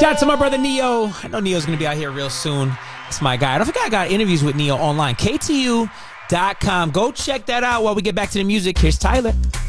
Shout out to my brother Neo. I know Neo's going to be out here real soon. It's my guy. I don't think I got interviews with Neo online. KTU.com. Go check that out while we get back to the music. Here's Tyler.